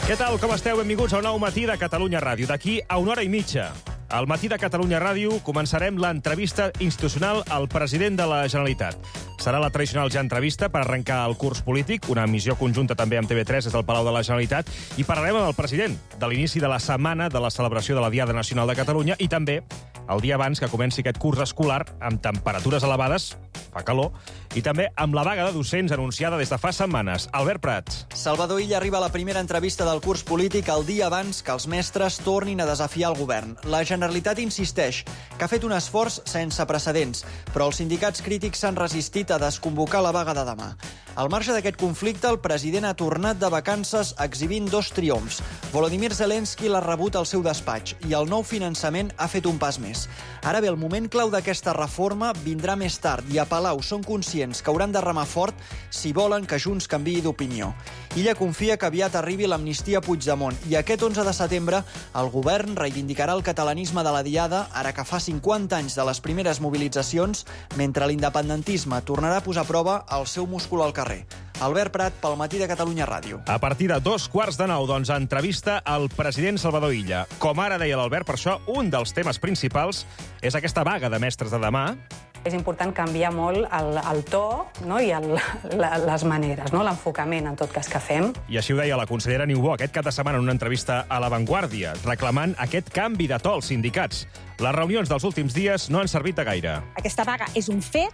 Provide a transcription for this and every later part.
Què tal, com esteu? Benvinguts a un nou matí de Catalunya Ràdio. D'aquí a 1h30, al matí de Catalunya Ràdio, començarem l'entrevista institucional al president de la Generalitat. Serà la tradicional ja entrevista per arrencar el curs polític, una missió conjunta també amb TV3 des del Palau de la Generalitat, i parlarem amb el president de l'inici de la setmana de la celebració de la Diada Nacional de Catalunya i també el dia abans que comenci aquest curs escolar amb temperatures elevades, fa calor, i també amb la vaga de docents anunciada des de fa setmanes. Albert Prats. Salvador Illa arriba a la primera entrevista del curs polític el dia abans que els mestres tornin a desafiar el govern. La Generalitat insisteix que ha fet un esforç sense precedents, però els sindicats crítics s'han resistit a desconvocar la vaga de demà. Al marge d'aquest conflicte, el president ha tornat de vacances exhibint dos triomfs. Volodymyr Zelensky l'ha rebut al seu despatx i el nou finançament ha fet un pas més. Ara bé, el moment clau d'aquesta reforma vindrà més tard i a Palau són conscients que hauran de remar fort si volen que Junts canviï d'opinió. Illa confia que aviat arribi l'amnistia a Puigdemont i aquest 11 de setembre el govern reivindicarà el catalanisme de la Diada, ara que fa 50 anys de les primeres mobilitzacions, mentre l'independentisme tornarà a posar a prova el seu múscul al carrer. Albert Prat, pel matí de Catalunya Ràdio. A partir de 8:45, doncs, entrevista al president Salvador Illa. Com ara deia l'Albert, per això un dels temes principals és aquesta vaga de mestres de demà. És important canviar molt el to, no? I les maneres, no? L'enfocament, en tot cas, que fem. I així ho deia la consellera Niubó aquest cap de setmana en una entrevista a La Vanguardia, reclamant aquest canvi de to als sindicats. Les reunions dels últims dies no han servit de gaire. Aquesta vaga és un fet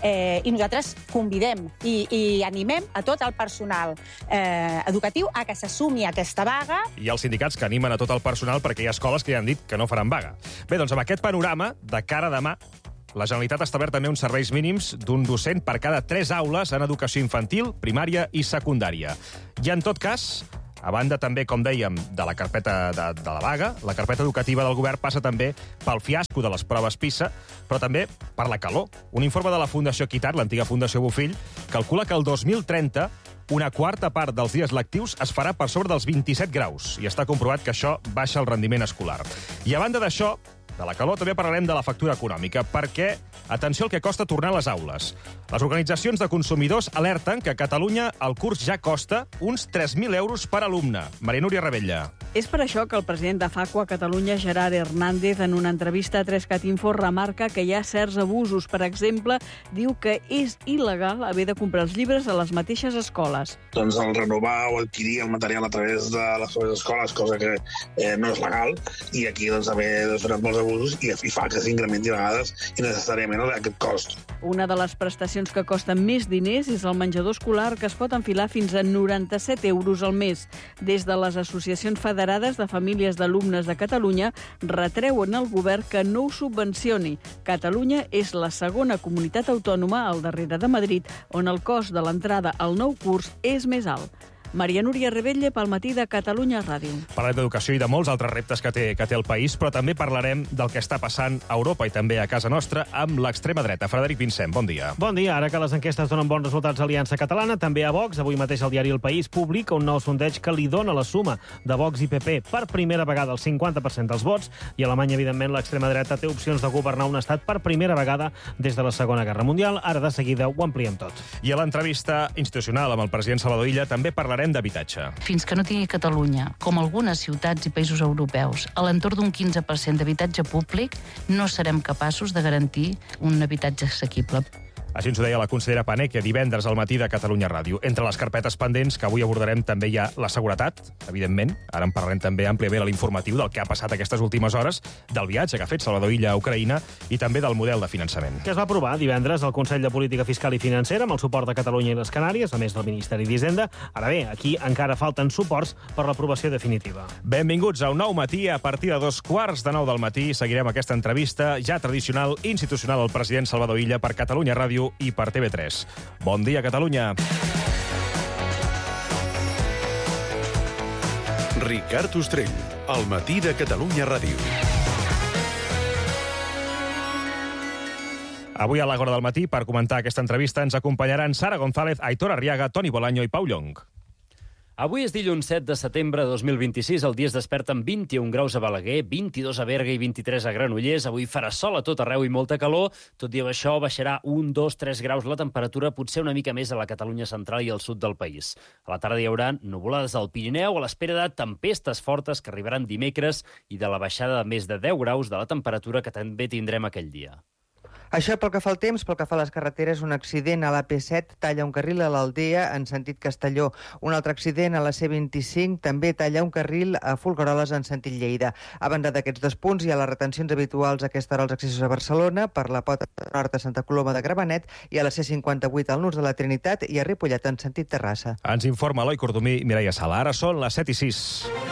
i nosaltres convidem i animem a tot el personal educatiu a que s'assumi aquesta vaga. I els sindicats que animen a tot el personal perquè hi ha escoles que ja han dit que no faran vaga. Bé, doncs amb aquest panorama, de cara a demà, la Generalitat ha establert també uns serveis mínims d'un docent per cada 3 aules en educació infantil, primària i secundària. I en tot cas, a banda també, com dèiem, de la carpeta de la vaga, la carpeta educativa del govern passa també pel fiasco de les proves PISA, però també per la calor. Un informe de la Fundació Equitat, l'antiga Fundació Bofill, calcula que el 2030 una quarta part dels dies lectius es farà per sobre dels 27 graus i està comprovat que això baixa el rendiment escolar. I a banda d'això, de la calor, també parlarem de la factura econòmica, perquè, atenció al que costa tornar a les aules. Les organitzacions de consumidors alerten que a Catalunya el curs ja costa uns 3.000 euros per alumne. Maria Núria Rebella. És per això que el president de FACU a Catalunya, Gerard Hernández, en una entrevista a 3cat Info, remarca que hi ha certs abusos. Per exemple, diu que és il·legal haver de comprar els llibres a les mateixes escoles. Doncs el renovar o adquirir el material a través de les escoles, cosa que no és legal, i aquí doncs, també donat molts abusos i fa que s'incrementi a vegades innecessàriament aquest cost. Una de les prestacions que costen més diners és el menjador escolar, que es pot enfilar fins a 97 euros al mes. Des de les associacions federades de famílies d'alumnes de Catalunya retreuen al govern que no ho subvencioni. Catalunya és la segona comunitat autònoma, al darrere de Madrid, on el cost de l'entrada al nou curs és més alt. Maria Núria Rebella, pel matí de Catalunya Ràdio. Parlarem d'educació i de molts altres reptes que té el país, però també parlarem del que està passant a Europa i també a casa nostra amb l'extrema dreta. Frederic Vincent, bon dia. Bon dia. Ara que les enquestes donen bons resultats a Aliança Catalana, també a Vox. Avui mateix el diari El País publica un nou sondeig que li dona la suma de Vox i PP per primera vegada el 50% dels vots, i a Alemanya, evidentment, l'extrema dreta té opcions de governar un estat per primera vegada des de la Segona Guerra Mundial. Ara, de seguida, ho ampliem tot. I a l'entrevista institucional amb el president Salvador Illa també parlarem d'habitatge. Fins que no tingui Catalunya, com algunes ciutats i països europeus, a l'entorn d'un 15% d'habitatge públic, no serem capaços de garantir un habitatge assequible. Així ens ho deia la consellera Paneque divendres al matí de Catalunya Ràdio. Entre les carpetes pendents que avui abordarem també hi ha la seguretat, evidentment. Ara en parlarem també àmpliament a l'informatiu del que ha passat aquestes últimes hores, del viatge que ha fet Salvador Illa a Ucraïna i també del model de finançament. Que es va aprovar divendres al Consell de Política Fiscal i Financera amb el suport de Catalunya i les Canàries, a més del Ministeri d'Hisenda. Ara bé, aquí encara falten suports per l'aprovació definitiva. Benvinguts a un nou matí. A partir de 8:45 del matí seguirem aquesta entrevista ja tradicional institucional al president Salvador Illa per Catalunya Ràdio i per TV3. Bon dia, Catalunya. Ricard Ostrell, al matí de Catalunya Ràdio. Avui a l'Agora del matí, per comentar aquesta entrevista, ens acompanyaran Sara González, Aitor Arriaga, Toni Bolaño i Pau Llong. Avui és dilluns 7 de setembre de 2026. El dia es desperta amb 21 graus a Balaguer, 22 a Berga i 23 a Granollers. Avui farà sol a tot arreu i molta calor. Tot i això, baixarà 1, 2, 3 graus la temperatura, potser una mica més a la Catalunya central i al sud del país. A la tarda hi haurà nuvolades al Pirineu a l'espera de tempestes fortes que arribaran dimecres i de la baixada de més de 10 graus de la temperatura que també tindrem aquell dia. Això pel que fa al temps, pel que fa a les carreteres, un accident a l'AP7 talla un carril a l'Aldea en sentit Castelló. Un altre accident a la C25 també talla un carril a Folgueroles en sentit Lleida. A banda d'aquests dos punts hi ha les retencions habituals a aquesta hora als accessos a Barcelona, per la Pota Nord a Santa Coloma de Gramenet i a la C58 al Nus de la Trinitat i a Ripollet en sentit Terrassa. Ens informa Eloi Cordomí i Mireia Sala. Ara són les 7:06.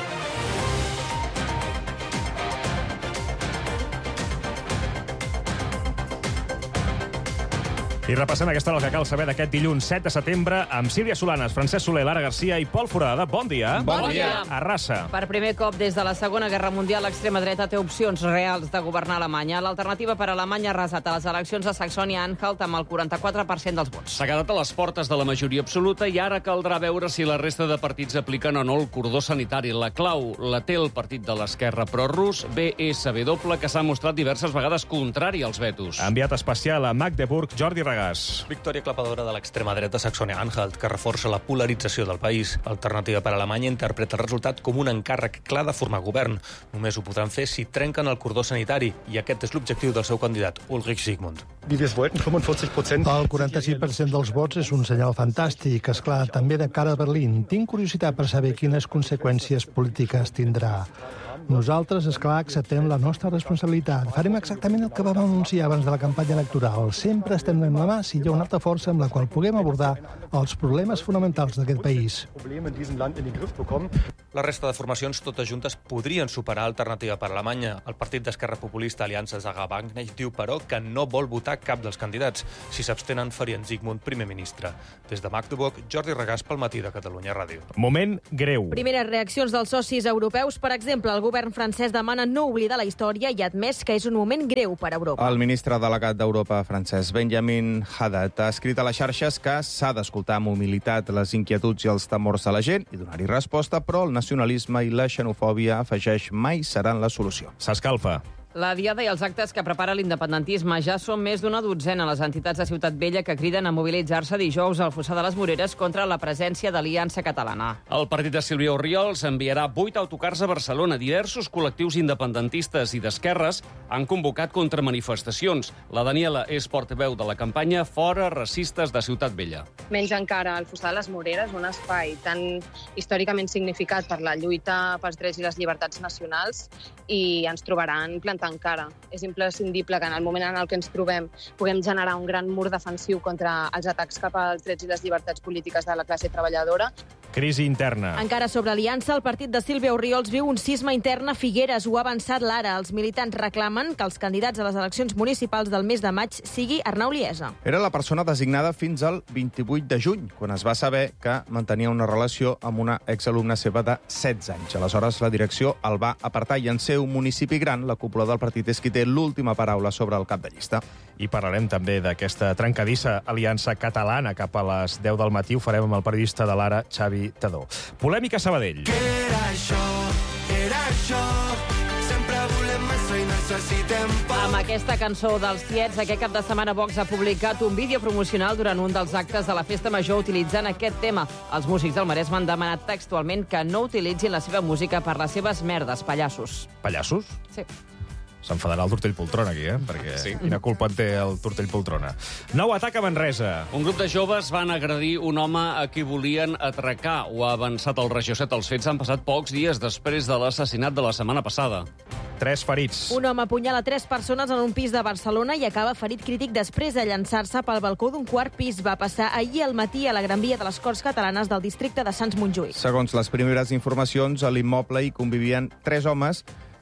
I repassem aquesta hora el que cal saber d'aquest dilluns 7 de setembre amb Sílvia Solanes, Francesc Soler, Lara Garcia i Pol Forada. Bon dia. Bon dia. Arrasa. Per primer cop des de la Segona Guerra Mundial, l'extrema dreta té opcions reals de governar Alemanya. L'alternativa per a Alemanya ha arrasat a les eleccions a Saxònia-Anhalt amb el 44% dels vots. S'ha quedat a les portes de la majoria absoluta i ara caldrà veure si la resta de partits apliquen o no el cordó sanitari. La clau la té el partit de l'esquerra prorus, BSW, que s'ha mostrat diverses vegades contrari als vetos. Enviat especial a Magdeburg, Jordi Regàs. Victòria clapadora de l'extrema dreta Saxònia-Anhalt, que reforça la polarització del país. Alternativa per a Alemanya interpreta el resultat com un encàrrec clar de formar govern. Només ho podran fer si trenquen el cordó sanitari, i aquest és l'objectiu del seu candidat, Ulrich Sigmund. El 46% dels vots és un senyal fantàstic, esclar, també de cara a Berlín. Tinc curiositat per saber quines conseqüències polítiques tindrà. Nosaltres, esclar, acceptem la nostra responsabilitat. Farem exactament el que vam anunciar abans de la campanya electoral. Sempre estem en la mà si hi ha una altra força amb la qual puguem abordar els problemes fonamentals d'aquest país. La resta de formacions totes juntes podrien superar Alternativa per Alemanya. El partit d'Esquerra Populista Aliança Zaga-Wagenknecht diu, però, que no vol votar cap dels candidats. Si s'abstenen, farien Sigmund primer ministre. Des de Magdeburg, Jordi Regàs pel Matí de Catalunya Ràdio. Moment greu. Primeres reaccions dels socis europeus. Per exemple, el govern francès demana no oblidar la història i ha admès que és un moment greu per a Europa. El ministre delegat d'Europa francès, Benjamin Haddad, ha escrit a les xarxes que s'ha d'escoltar amb humilitat les inquietuds i els temors de la gent i donar-hi resposta, però el nacionalisme i la xenofòbia, afegeix, mai seran la solució. S'escalfa. La diada i els actes que prepara l'independentisme. Ja són més d'una dotzena les entitats de Ciutat Vella que criden a mobilitzar-se dijous al Fossar de les Moreres contra la presència d'Aliança Catalana. El partit de Sílvia Orriols enviarà 8 autocars a Barcelona. Diversos col·lectius independentistes i d'esquerres han convocat contramanifestacions. La Daniela és portaveu de la campanya Fora Racistes de Ciutat Vella. Menys encara el Fossar de les Moreres, un espai tan històricament significat per la lluita pels drets i les llibertats nacionals, i ens trobaran plantant encara. És imprescindible que en el moment en el que ens trobem puguem generar un gran mur defensiu contra els atacs cap als drets i les llibertats polítiques de la classe treballadora. Crisi interna. Encara sobre Aliança, el partit de Sílvia Orriols viu un cisma intern a Figueres. Ho ha avançat l'Ara. Els militants reclamen que els candidats a les eleccions municipals del mes de maig sigui Arnau Liesa. Era la persona designada fins al 28 de juny, quan es va saber que mantenia una relació amb una exalumna seva de 16 anys. Aleshores, la direcció el va apartar i en ser un municipi gran, la cúpula del partit és qui té l'última paraula sobre el cap de llista. I parlarem també d'aquesta trencadissa aliança catalana cap a les 10 del matí. Ho farem amb el periodista de l'Ara, Xavi Tadó. Polèmica a Sabadell. Què era això, sempre volem massa i necessitem poc. Amb aquesta cançó dels Tiets, aquest cap de setmana Vox ha publicat un vídeo promocional durant un dels actes de la Festa Major utilitzant aquest tema. Els músics del Maresme han demanat textualment que no utilitzin la seva música per les seves merdes, pallassos. Pallassos? Sí. S'enfadarà el Tortell Poltrona, aquí, perquè sí. Quina culpa en té el Tortell Poltrona. Nou atac a Manresa. Un grup de joves van agredir un home a qui volien atracar. Ho ha avançat el Regió 7. Els fets han passat pocs dies després de l'assassinat de la setmana passada. 3 ferits. Un home apunyala 3 persones en un pis de Barcelona i acaba ferit crític després de llançar-se pel balcó d'un quart pis. Va passar ahir al matí a la Gran Via de les Corts Catalanes del districte de Sants Montjuïc. Segons les primeres informacions, a l'immoble hi convivien 3 homes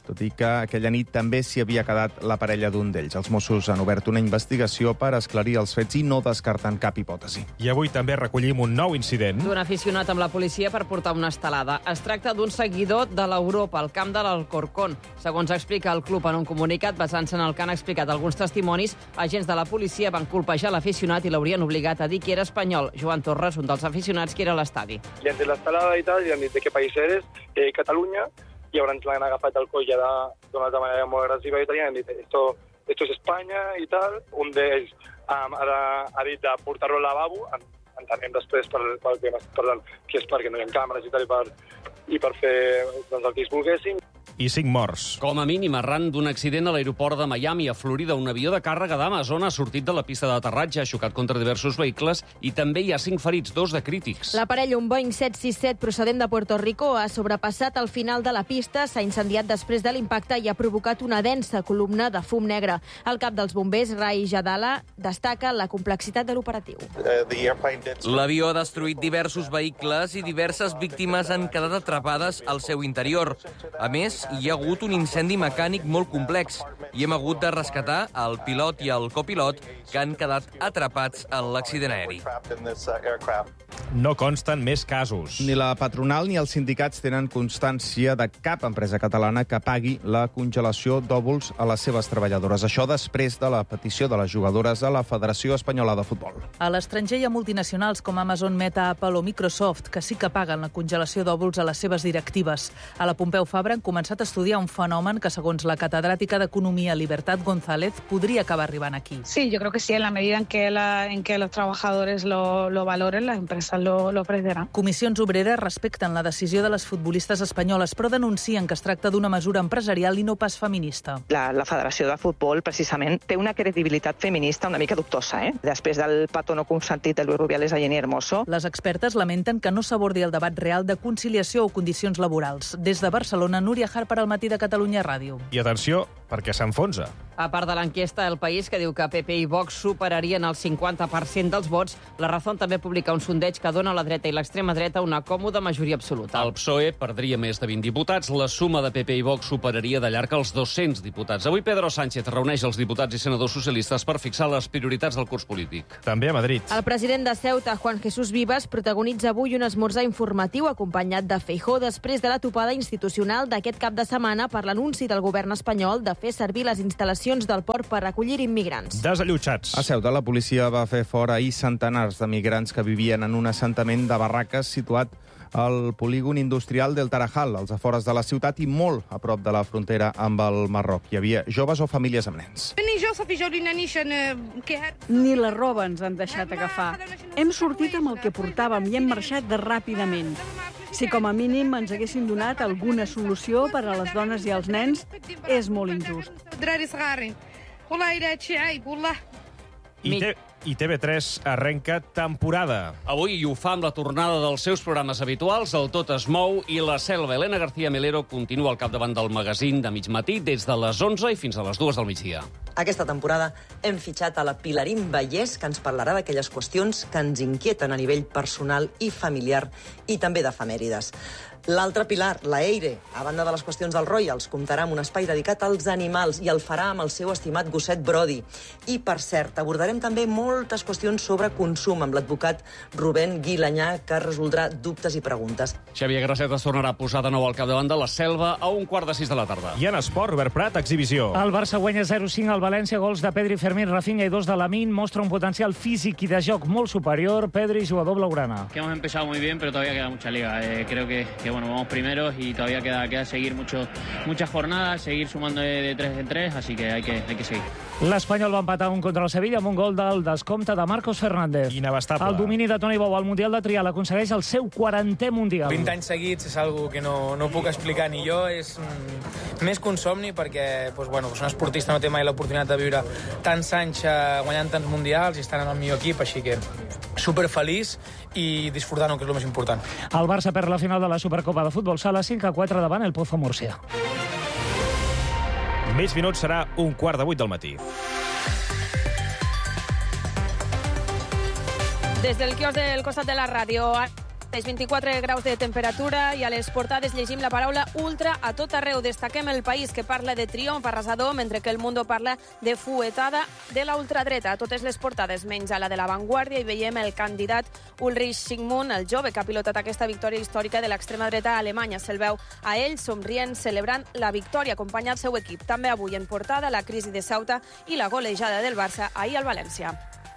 tot i que aquella nit també s'hi havia quedat la parella d'un d'ells. Els Mossos han obert una investigació per esclarir els fets i no descarten cap hipòtesi. I avui també recollim un nou incident. D'un aficionat amb la policia per portar una estelada. Es tracta d'un seguidor de l'Europa, al camp de l'Alcorcón. Segons explica el club en un comunicat, basant-se en el que han explicat alguns testimonis, agents de la policia van colpejar l'aficionat i l'haurien obligat a dir que era espanyol. Joan Torres, un dels aficionats que era a l'estadi. I entre l'estelada i tal, i han dit de què país eres, Catalunya, i llavors l'han agafat el coll d'una altra manera molt agressiva i tal, i han dit esto es Espanya i tal. Un d'ells ha dit de portar-lo al lavabo, entenem després pel que m'estic parlant, que és perquè no hi ha càmeres i tal, i per fer el que ells volguessin. I 5 morts. Com a mínim, arran d'un accident a l'aeroport de Miami, a Florida, un avió de càrrega d'Amazon ha sortit de la pista d'aterratge, ha xocat contra diversos vehicles i també hi ha 5 ferits, 2 de crítics. L'aparell, un Boeing 767 procedent de Puerto Rico, ha sobrepassat el final de la pista, s'ha incendiat després de l'impacte i ha provocat una densa columna de fum negre. El cap dels bombers, Rai Jadala, destaca la complexitat de l'operatiu. L'avió ha destruït diversos vehicles i diverses víctimes han quedat atrapades al seu interior. A més, hi ha hagut un incendi mecànic molt complex i hem hagut de rescatar el pilot i el copilot que han quedat atrapats en l'accident aeri. No consten més casos. Ni la patronal ni els sindicats tenen constància de cap empresa catalana que pagui la congelació d'òvuls a les seves treballadores. Això després de la petició de les jugadores a la Federació Espanyola de Futbol. A l'estranger hi ha multinacionals com Amazon, Meta, Apple o Microsoft que sí que paguen la congelació d'òvuls a les seves directives. A la Pompeu Fabra han començat a estudiar un fenomen que, segons la catedràtica d'Economia Libertad González, podria acabar arribant aquí. Sí, yo creo que sí, en la medida en que los trabajadores lo valoren, las empresas lo ofrecerán. Comissions Obreres respecten la decisió de les futbolistes espanyoles, però denuncien que es tracta d'una mesura empresarial i no pas feminista. La Federació de Futbol, precisament, té una credibilitat feminista una mica dubtosa, Després del petó no consentit de Luis Rubiales a Jenny Hermoso. Les expertes lamenten que no s'abordi el debat real de conciliació o condicions laborals. Des de Barcelona, Núria Harper, al Matí de Catalunya Ràdio. I atenció, perquè s'enfonsa. A part de l'enquesta El País, que diu que PP i Vox superarien el 50% dels vots, La Razón també publica un sondeig que dona a la dreta i l'extrema dreta una còmoda majoria absoluta. El PSOE perdria més de 20 diputats. La suma de PP i Vox superaria de llarg els 200 diputats. Avui Pedro Sánchez reuneix els diputats i senadors socialistes per fixar les prioritats del curs polític. També a Madrid. El president de Ceuta, Juan Jesús Vivas, protagonitza avui un esmorzar informatiu acompanyat de Feijóo després de la topada institucional d'aquest cap de setmana per l'anunci del govern espanyol de fer servir les instal·lacions del port per recollir immigrants. Desallotjats. A Ceuta, la policia va fer fora ahir centenars de migrants que vivien en un assentament de barraques situat al polígon industrial del Tarajal, als afores de la ciutat i molt a prop de la frontera amb el Marroc. Hi havia joves o famílies amb nens. Ni la roba ens han deixat agafar. Hem sortit amb el que portàvem i hem marxat ràpidament. Si com a mínim ens haguessin donat alguna solució per a les dones i els nens, és molt injust. I TV3 arrenca temporada. Avui ho fa amb la tornada dels seus programes habituals, El Tot es mou i La Selva. Elena García Melero continua al capdavant del magazín de mig matí des de les 11 i fins a les 2 del migdia. Aquesta temporada hem fitxat a la Pilarín Vallès, que ens parlarà d'aquelles qüestions que ens inquieten a nivell personal i familiar i també d'efemèrides. L'altre pilar, la Eire, a banda de les qüestions dels Royals, comptarà amb un espai dedicat als animals i el farà amb el seu estimat gosset Brody. I, per cert, abordarem també moltes qüestions sobre consum amb l'advocat Rubén Guilanyà, que resoldrà dubtes i preguntes. Xavier Grasset es tornarà a posar de nou al capdavant de La Selva a 1:45 de la tarda. I en esport, Robert Prat, exhibició. El Barça guanya 0-5 al València, gols de Pedri, Fermín, Rafinha i 2 de Lamine, mostra un potencial físic i de joc molt superior. Pedri, jugador blaugrana. Que hemos empezado muy bien, pero todavía queda mucha liga. Creo que bueno, vamos primeros y todavía queda seguir muchas jornadas, seguir sumando de 3 en 3, así que hay que seguir. L'Espanyol va empatar un contra el Sevilla amb un gol del descompte de Marcos Fernández. Inabastable. El domini de Toni Bou al Mundial de Trial aconsegueix el seu 40è Mundial. 20 anys seguits és algo que no puc explicar ni jo, és més que un somni perquè un esportista no té mai l'oportunitat de viure tants anys guanyant tants mundials i estant en el millor equip, així que superfeliç i disfrutant, que és el més important. El Barça perd la final de la Supercopa de Futbol Sala 5-4 davant el Pozo Múrcia. Més minuts serà 7:45 del matí. Des del quiosc del costat de la ràdio... 24 graus de temperatura i a les portades llegim la paraula ultra a tot arreu. Destaquem El País, que parla de triomf arrasador, mentre que El Mundo parla de fuetada de la ultradreta. A totes les portades, menys a la de La Vanguardia, i veiem el candidat Ulrich Sigmund, el jove que ha pilotat aquesta victòria històrica de l'extrema dreta a Alemanya. Se'l veu a ell somrient, celebrant la victòria, acompanya el seu equip. També avui en portada la crisi de Ceuta i la golejada del Barça ahir al València.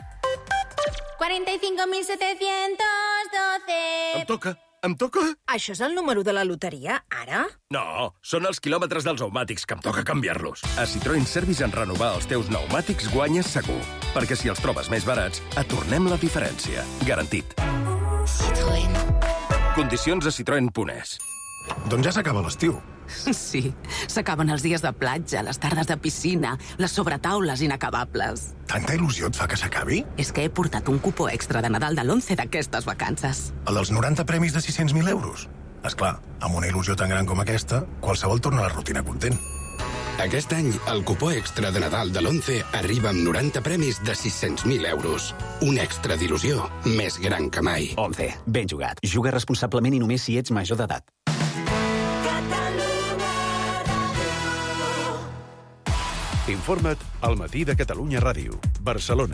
45.712. Em toca? Això és el número de la loteria, ara? No, són els quilòmetres dels pneumàtics, que em toca canviar-los. A Citroën Service, en renovar els teus pneumàtics guanyes segur. Perquè si els trobes més barats, et tornem la diferència. Garantit. Citroën. Condicions a citroen.es. Doncs ja s'acaba l'estiu. Sí, s'acaben els dies de platja, les tardes de piscina, les sobretaules inacabables. Tanta il·lusió et fa que s'acabi? És que he portat un cupó extra de Nadal de l'11 d'aquestes vacances. El dels 90 premis de 600.000 euros? Esclar, amb una il·lusió tan gran com aquesta, qualsevol torna a la rutina content. Aquest any, el cupó extra de Nadal de l'11 arriba amb 90 premis de 600.000 euros. Un extra d'il·lusió més gran que mai. 11. Ben jugat. Juga responsablement i només si ets major d'edat. Informa't al Matí de Catalunya Ràdio, Barcelona.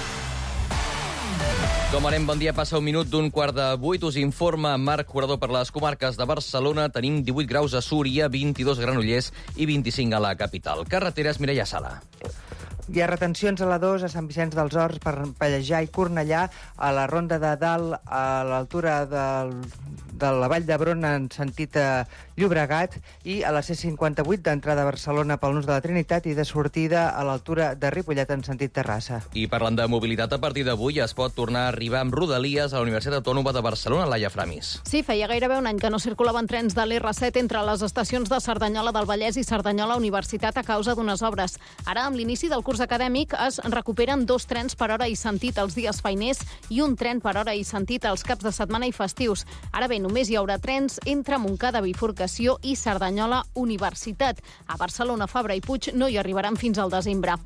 Com anem, bon dia, passa un minut d'un 7:15. Us informa Marc Curador per les comarques de Barcelona. Tenim 18 graus a Súria, 22 a Granollers i 25 a la capital. Carreteres, Mireia Sala. Hi ha retencions a la 2 a Sant Vicenç dels Horts per Pallejà i Cornellà, a la Ronda de Dalt, a l'altura de la Vall d'Hebron en sentit Llobregat, i a la C58 d'entrada a Barcelona pel Nus de la Trinitat i de sortida a l'altura de Ripollet en sentit Terrassa. I parlant de mobilitat, a partir d'avui es pot tornar a arribar amb Rodalies a la Universitat Autònoma de Barcelona, Laia Framis. Sí, feia gairebé un any que no circulaven trens de l'R7 entre les estacions de Cerdanyola del Vallès i Cerdanyola Universitat a causa d'unes obres. Ara, amb l'inici del curs acadèmic, es recuperen 2 trens per hora i sentit els dies feiners i un tren per hora i sentit els caps de setmana i festius. Ara bé, només hi haurà trens entre Montcada, Bifurcació i Cerdanyola Universitat. A Barcelona, Fabra i Puig no hi arribaran fins al desembre.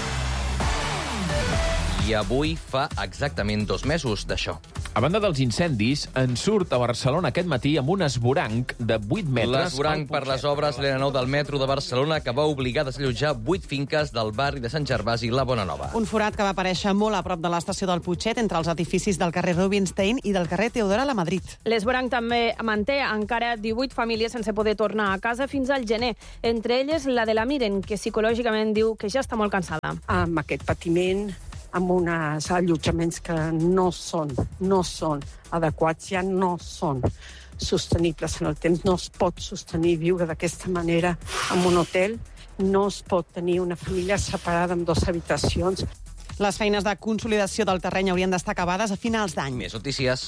I avui fa exactament 2 mesos d'això. A banda dels incendis, en surt a Barcelona aquest matí amb un esvoranc de 8 metres. L'esvoranc per les obres l'N9 del metro de Barcelona, que va obligar a desallotjar 8 finques del barri de Sant Gervasi i la Bonanova. Un forat que va aparèixer molt a prop de l'estació del Putxet, entre els edificis del carrer Rubinstein i del carrer Teodora a la Madrid. L'esvoranc també manté encara 18 famílies sense poder tornar a casa fins al gener. Entre elles, la de la Miren, que psicològicament diu que ja està molt cansada. Amb aquest patiment, amb uns allotjaments que no són adequats, ja no són sostenibles en el temps. No es pot sostenir viure d'aquesta manera en un hotel, no es pot tenir una família separada amb 2 habitacions. Les feines de consolidació del terreny haurien d'estar acabades a finals d'any. Més notícies.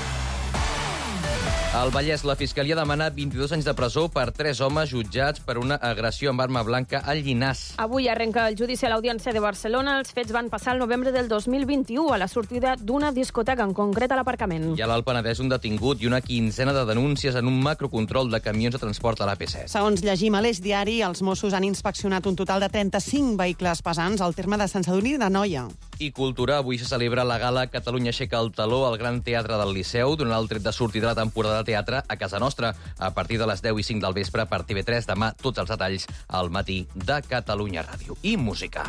Al Vallès, la Fiscalia demana 22 anys de presó per 3 homes jutjats per una agressió amb arma blanca al Llinars. Avui arrenca el judici a l'Audiència de Barcelona. Els fets van passar el novembre del 2021 a la sortida d'una discoteca, en concret a l'aparcament. I a l'Alt Penedès, un detingut i una quinzena de denúncies en un macrocontrol de camions de transport a l'AP7. Segons llegim a l'Eix Diari, els Mossos han inspeccionat un total de 35 vehicles pesants al terme de Sant Sadurní d'Anoia. I cultura, avui se celebra la gala Catalunya aixeca el taló al Gran Teatre del Liceu, donant el tret de sortida de la temporada de teatre a casa nostra, a partir de les 10:05 del vespre per TV3. Demà tots els detalls al Matí de Catalunya Ràdio. I música.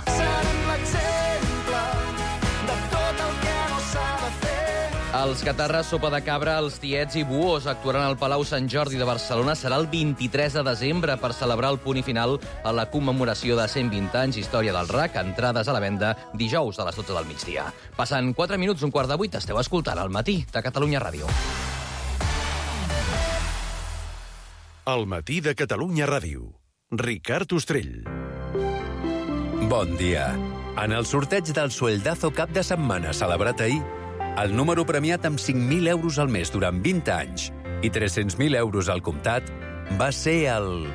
Els Catarres, Sopa de Cabra, els Tiets i Buós actuaran al Palau Sant Jordi de Barcelona. Serà el 23 de desembre per celebrar el punt i final a la commemoració de 120 anys Història del RAC. Entrades a la venda dijous a les 12 del migdia. Passen 4 minuts, 7:15. Esteu escoltant al Matí de Catalunya Ràdio. El Matí de Catalunya Ràdio. Ricard Ostrell. Bon dia. En el sorteig del Sueldazo cap de setmana celebrat ahir, el número premiat amb 5.000 euros al mes durant 20 anys i 300.000 euros al comptat va ser el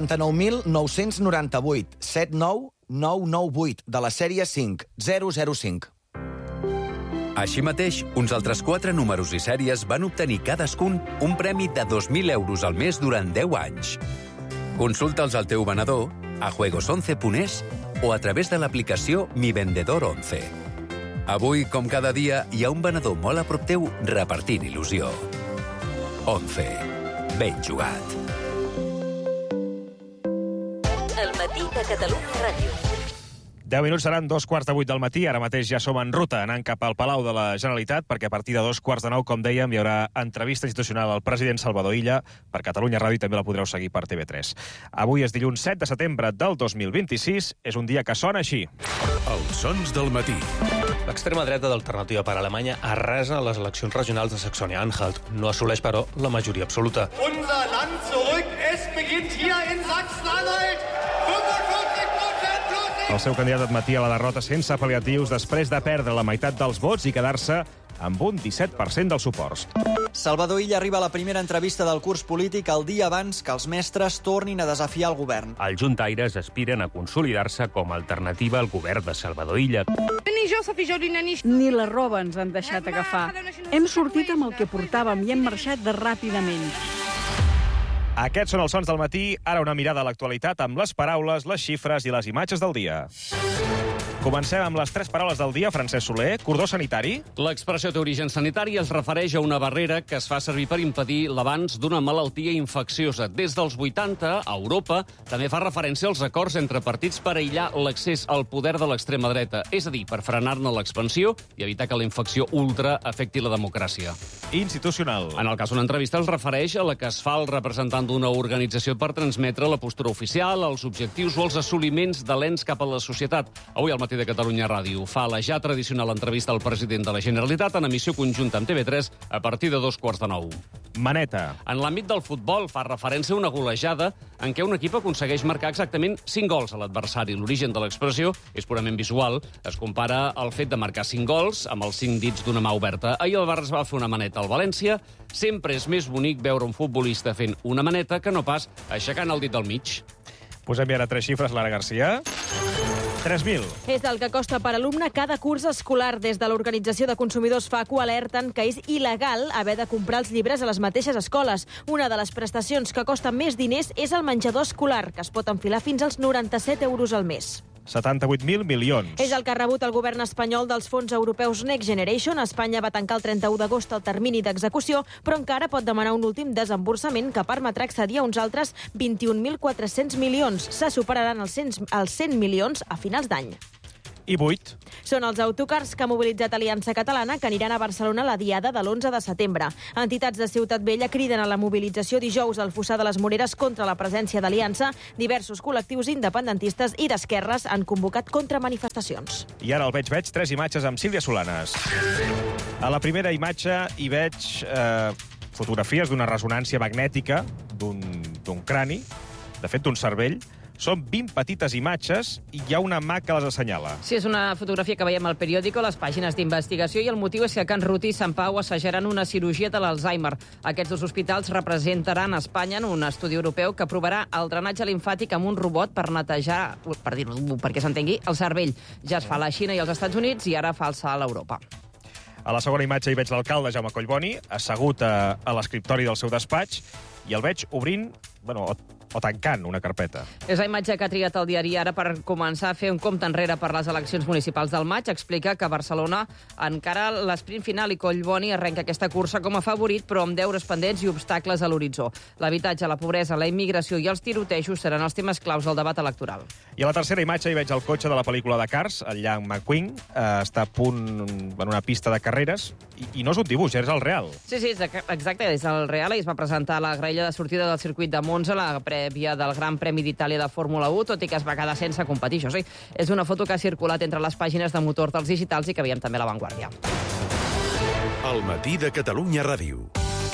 79.998 79998 de la sèrie 5005. Així mateix, uns altres 4 números i sèries van obtenir cadascun un premi de 2.000 euros al mes durant 10 anys. Consulta'ls al teu venedor, a juegos11.es o a través de l'aplicació Mi Vendedor 11. Avui, com cada dia, hi ha un venedor molt a prop teu repartint il·lusió. 11. Ben jugat. El matí de Catalunya Ràdio. 10 minuts seran 2:15 del matí. Ara mateix ja som en ruta anant cap al Palau de la Generalitat, perquè a partir de 2:15, com dèiem, hi haurà entrevista institucional al president Salvador Illa per Catalunya Ràdio i també la podreu seguir per TV3. Avui és dilluns 7 de setembre del 2026. És un dia que sona així. Els sons del matí. L'extrema dreta d'Alternativa per Alemanya arrasa les eleccions regionals de Saxònia-Anhalt. No assoleix, però, la majoria absoluta. Unser Land zurück, es beginnt hier in Sachsen-Anhalt. 45% plus. El seu candidat admetia la derrota sense pal·liatius després de perdre la meitat dels vots i quedar-se amb un 17% dels suports. Salvador Illa arriba a la primera entrevista del curs polític el dia abans que els mestres tornin a desafiar el govern. Els juntaires aspiren a consolidar-se com a alternativa al govern de Salvador Illa. Ni la roba ens han deixat agafar. Hem sortit amb el que portàvem i hem marxat de ràpidament. Aquests són els sons del matí. Ara una mirada a l'actualitat amb les paraules, les xifres i les imatges del dia. Comencem amb les 3 paraules del dia. Francesc Soler, cordó sanitari. L'expressió té origen sanitari es refereix a una barrera que es fa servir per impedir l'avanç d'una malaltia infecciosa. Des dels 80, a Europa, també fa referència als acords entre partits per aïllar l'accés al poder de l'extrema dreta, és a dir, per frenar-ne l'expansió i evitar que la infecció ultra afecti la democràcia. Institucional. En el cas d'una entrevista es refereix a la que es fa el representant d'una organització per transmetre la postura oficial, els objectius o els assoliments de l'ens cap a la societat. Avui al matí de Catalunya Ràdio fa la ja tradicional entrevista al president de la Generalitat en emissió conjunta amb TV3 a partir de 9:15. Maneta. En l'àmbit del futbol fa referència a una golejada en què un equip aconsegueix marcar exactament 5 gols a l'adversari. L'origen de l'expressió és purament visual. Es compara el fet de marcar 5 gols amb els 5 dits d'una mà oberta. Ahir el Barça va fer una maneta al València. Sempre és més bonic veure un futbolista fent una maneta que no pas aixecant el dit del mig. Posem ara 3 xifres, Lara Garcia. 3.000. És el que costa per alumne cada curs escolar. Des de l'Organització de Consumidors FACU alerten que és il·legal haver de comprar els llibres a les mateixes escoles. Una de les prestacions que costa més diners és el menjador escolar, que es pot enfilar fins als 97 euros al mes. 78.000 milions. És el que ha rebut el govern espanyol dels fons europeus Next Generation. Espanya va tancar el 31 d'agost el termini d'execució, però encara pot demanar un últim desemborsament que permetrà accedir a uns altres 21.400 milions. Se superaran els 100 milions a finals d'any. I 8. Són els autocars que ha mobilitzat Aliança Catalana que aniran a Barcelona a la diada de l'11 de setembre. Entitats de Ciutat Vella criden a la mobilització dijous al Fossar de les Moreres contra la presència d'Aliança. Diversos col·lectius independentistes i d'esquerres han convocat contramanifestacions. I ara el veig 3 imatges amb Sílvia Solanes. A la primera imatge hi veig fotografies d'una ressonància magnètica d'un crani, de fet d'un cervell. Són 20 petites imatges i hi ha una mà que les assenyala. Sí, és una fotografia que veiem al periòdico, a les pàgines d'investigació, i el motiu és que Can Ruti i Sant Pau assajaran una cirurgia de l'Alzheimer. Aquests 2 hospitals representaran a Espanya en un estudi europeu que provarà el drenatge limfàtic amb un robot per netejar, per dir-ho perquè s'entengui, el cervell. Ja es fa a la Xina i als Estats Units i ara fa el salt a Europa. A la segona imatge hi veig l'alcalde Jaume Collboni, assegut a l'escriptori del seu despatx, i el veig obrint, o tancant una carpeta. És la imatge que ha triat el diari Ara per començar a fer un compte enrere per les eleccions municipals del maig. Explica que Barcelona encara l'esprint final i Collboni arrenca aquesta cursa com a favorit, però amb deures pendents i obstacles a l'horitzó. L'habitatge, la pobresa, la immigració i els tirotejos seran els temes claus del debat electoral. I a la tercera imatge hi veig el cotxe de la pel·lícula de Cars, el Ian McQueen, està a punt en una pista de carreres, i no és un dibuix, és el real. Sí, exacte, és el real, i es va presentar la graella de sortida del circuit de Monza, la prèvia del Gran Premi d'Itàlia de Fórmula 1, tot i que es va quedar sense competir. Això sí, és una foto que ha circulat entre les pàgines de motor dels digitals i que veiem també a La Vanguardia. El matí de Catalunya Ràdio.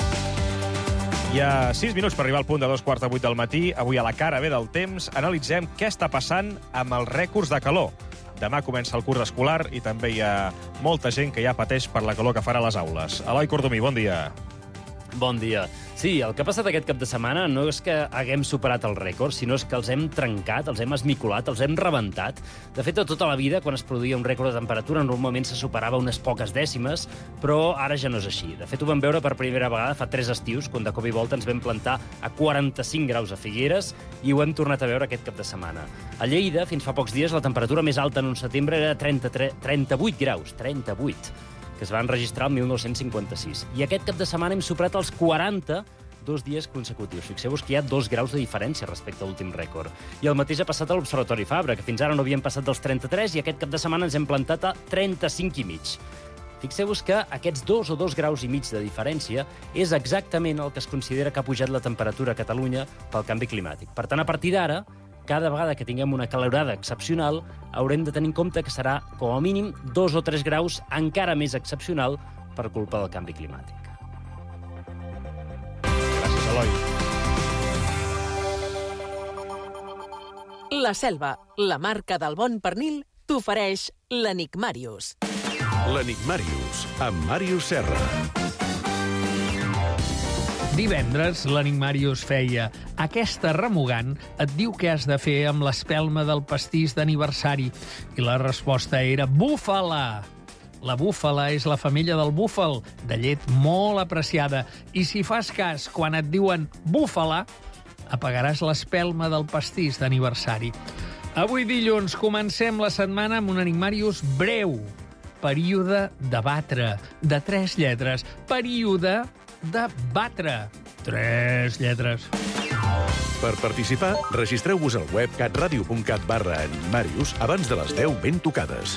Hi ha 6 minuts per arribar al punt de 2:15 del matí. Avui a la cara B del temps analitzem què està passant amb els rècords de calor. Demà comença el curs escolar i també hi ha molta gent que ja pateix per la calor que farà a les aules. Eloi Cordomí, bon dia. Bon dia. Sí, el que ha passat aquest cap de setmana no és que haguem superat el rècord, sinó és que els hem trencat, els hem esmicolat, els hem rebentat. De fet, tota la vida, quan es produïa un rècord de temperatura, normalment se superava unes poques dècimes, però ara ja no és així. De fet, ho vam veure per primera vegada fa 3 estius, quan de cop i volta ens vam plantar a 45 graus a Figueres, i ho hem tornat a veure aquest cap de setmana. A Lleida, fins fa pocs dies, la temperatura més alta en un setembre era 38 graus, 38. que es van registrar el 1956. I aquest cap de setmana hem superat els 40 2 dies consecutius. Fixeu-vos que hi ha 2 graus de diferència respecte a l'últim rècord. I el mateix ha passat a l'Observatori Fabra, que fins ara no havíem passat dels 33 i aquest cap de setmana ens hem plantat a 35,5. Fixeu-vos que aquests 2 o 2 graus i mig de diferència és exactament el que es considera que ha pujat la temperatura a Catalunya pel canvi climàtic. Per tant, a partir d'ara, cada vegada que tinguem una calorada excepcional, haurem de tenir en compte que serà, com a mínim, 2 o 3 graus encara més excepcional per culpa del canvi climàtic. Gràcies, Eloi. La Selva, la marca del bon pernil, t'ofereix l'Enigmàrius. L'Enigmàrius, amb Màrius Serra. Divendres, l'Enigmàrius feia aquesta remugant et diu què has de fer amb l'espelma del pastís d'aniversari. I la resposta era búfala. La búfala és la femella del búfal, de llet molt apreciada. I si fas cas quan et diuen búfala, apagaràs l'espelma del pastís d'aniversari. Avui dilluns comencem la setmana amb un Enigmàrius breu. Període de batre, de 3 lletres. Període de batre, 3 lletres. Per participar, registreu-vos al web catradio.cat/enigmàrius abans de les 10 ben tocades.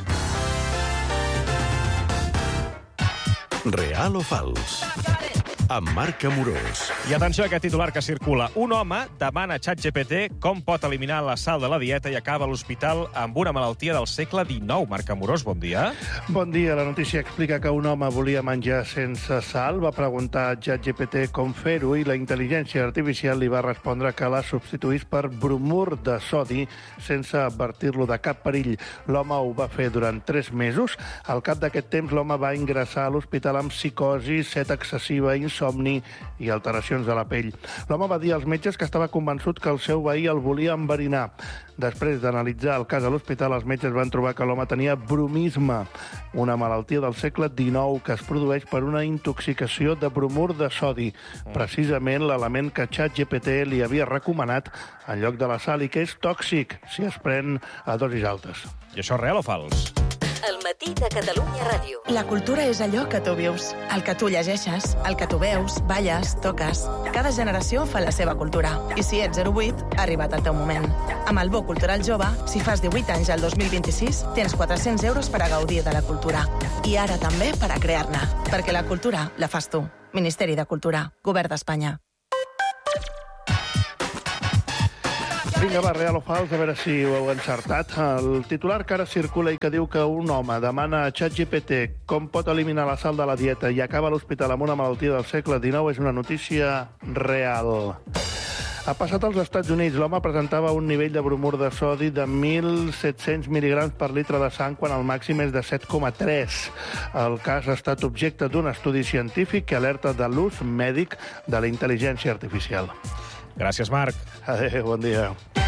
Real o fals? Amb Marc Amorós. I atenció a aquest titular que circula. Un home demana a ChatGPT com pot eliminar la sal de la dieta i acaba a l'hospital amb una malaltia del segle XIX. Marc Amorós, bon dia. Bon dia. La notícia explica que un home volia menjar sense sal, va preguntar a ChatGPT com fer-ho i la intel·ligència artificial li va respondre que la substituís per bromur de sodi sense advertir-lo de cap perill. L'home ho va fer durant 3 mesos. Al cap d'aquest temps, l'home va ingressar a l'hospital amb psicosi, set excessiva, insomni i alteracions de la pell. L'home va dir als metges que estava convençut que el seu veí el volia enverinar. Després d'analitzar el cas a l'hospital, els metges van trobar que l'home tenia bromisme, una malaltia del segle XIX que es produeix per una intoxicació de bromur de sodi, precisament l'element que ChatGPT li havia recomanat en lloc de la sal i que és tòxic si es pren a dosis altes. I això és real o fals? El matí de Catalunya Ràdio. La cultura és allò que tu vius, el que tu llegeixes, el que tu veus, balles, toques. Cada generació fa la seva cultura. I si ets 08, ha arribat el teu moment. Amb el Bo Cultural Jove, si fas 18 anys al 2026, tens 400 euros per a gaudir de la cultura. I ara també per a crear-ne. Perquè la cultura la fas tu. Ministeri de Cultura, Govern d'Espanya. Vinga, va, real o fals, a veure si ho heu encertat. El titular que ara circula i que diu que un home demana a ChatGPT com pot eliminar la sal de la dieta i acaba a l'hospital amb una malaltia del segle XIX és una notícia real. Ha passat als Estats Units. L'home presentava un nivell de bromur de sodi de 1.700 mil·ligrams per litre de sang quan el màxim és de 7,3. El cas ha estat objecte d'un estudi científic que alerta de l'ús mèdic de la intel·ligència artificial. Gràcies, Marc. Adéu, bon dia.